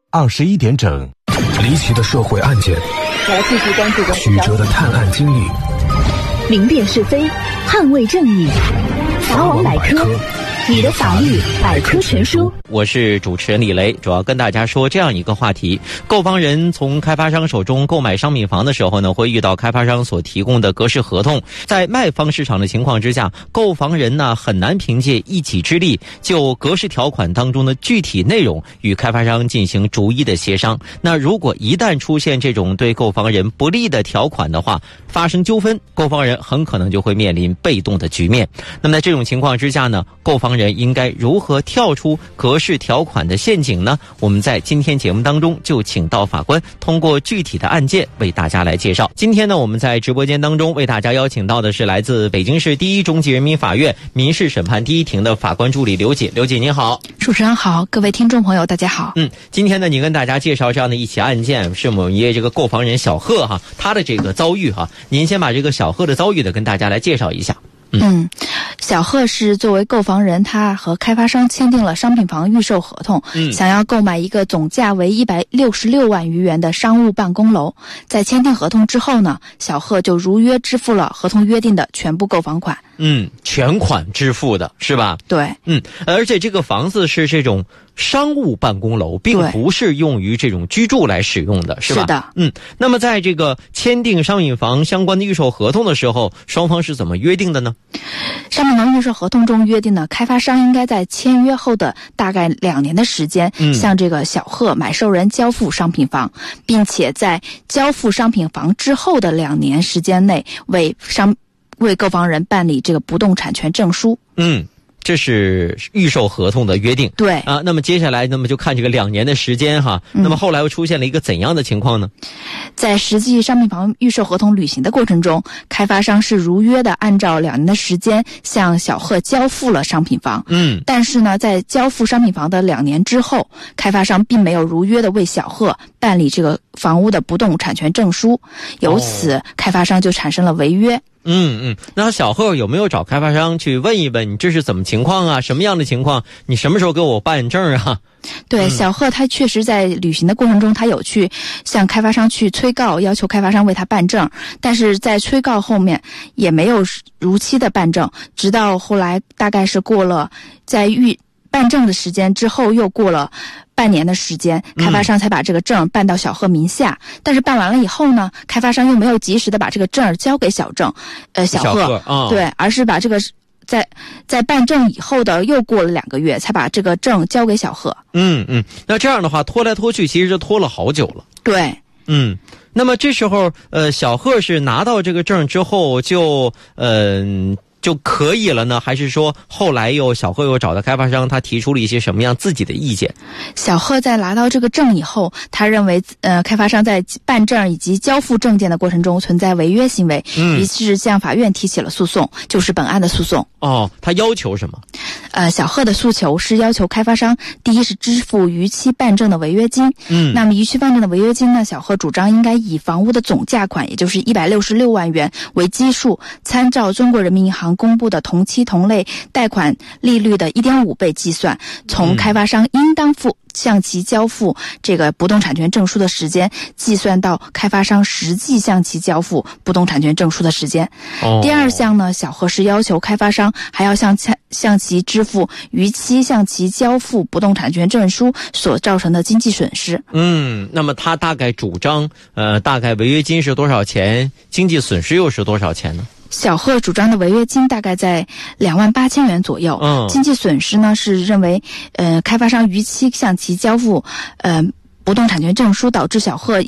21点整， 离奇的社会案件， 来继续关注的曲折的探案经历， 明辨是非，捍卫正义。法网百科，你的法律百科全书。 我是主持人李雷，主要跟大家说这样一个话题：购房人从开发商手中购买商品房的时候呢，会遇到开发商所提供的格式合同。在卖方市场的情况之下，购房人呢很难凭借一己之力就格式条款当中的具体内容与开发商进行逐一的协商。那如果一旦出现这种对购房人不利的条款的话，发生纠纷，购房人很可能就会面临被动的局面。那么在这种情况之下呢，购房人应该如何跳出格式条款的陷阱呢？我们在今天节目当中就请到法官通过具体的案件为大家来介绍。今天呢，我们在直播间当中为大家邀请到的是来自北京市第一中级人民法院民事审判第一庭的法官助理刘姐。刘姐您好。 主持人好，各位听众朋友大家好。 今天呢，你跟大家介绍这样的一起案件，是我们一位这个购房人小贺哈，他的这个遭遇哈，您先把这个小贺的遭遇的跟大家来介绍一下。 小贺是作为购房人，他和开发商签订了商品房预售合同，想要购买一个总价为166万余元的商务办公楼。在签订合同之后呢，小贺就如约支付了合同约定的全部购房款。 全款支付的是吧？ 对。 而且这个房子是这种商务办公楼，并不是用于这种居住来使用的，是吧？ 是的。 那么在这个签订商品房相关的预售合同的时候，双方是怎么约定的呢？ 商品房预售合同中约定呢，开发商应该在签约后的大概2年的时间，向这个小贺买受人交付商品房，并且在交付商品房之后的2年时间内为购房人办理这个不动产权证书。 这是预售合同的约定。 对啊，那么接下来就看这个2年的时间哈。那么后来又出现了一个怎样的情况呢？ 在实际商品房预售合同履行的过程中，开发商是如约的按照2年的时间向小贺交付了商品房。但是呢，在交付商品房的2年之后，开发商并没有如约的为小贺办理这个房屋的不动产权证书，由此开发商就产生了违约。 那小贺有没有找开发商去问一问，你这是怎么情况啊？什么样的情况？你什么时候给我办证啊？ 对，小贺他确实在履行的过程中，他有去向开发商去催告，要求开发商为他办证，但是在催告后面也没有如期的办证，直到后来大概是过了在办证的时间之后，又过了半年的时间，开发商才把这个证办到小贺名下。但是办完了以后呢，开发商又没有及时的把这个证交给小贺，对，而是把这个在办证以后的又过了2个月，才把这个证交给小贺。 那这样的话拖来拖去，其实就拖了好久了。 对。 那么这时候小贺是拿到这个证之后就可以了呢，还是说后来小贺又找到开发商，他提出了一些什么样自己的意见？ 小贺在拿到这个证以后，他认为开发商在办证以及交付证件的过程中存在违约行为，于是向法院提起了诉讼，就是本案的诉讼。 他要求什么？ 小贺的诉求是要求开发商第一是支付逾期办证的违约金。那么逾期办证的违约金呢，小贺主张应该以房屋的总价款，也就是166万元为基数，参照中国人民银行公布的同期同类贷款利率的1.5倍计算，从开发商应当向其交付这个不动产权证书的时间计算到开发商实际向其交付不动产权证书的时间。第二项呢，小贺是要求开发商还要向其支付逾期向其交付不动产权证书所造成的经济损失。 那么他大概主张大概违约金是多少钱，经济损失又是多少钱呢？ 小贺主张的违约金大概在28000元左右。经济损失呢是认为开发商逾期向其交付不动产权证书，导致小贺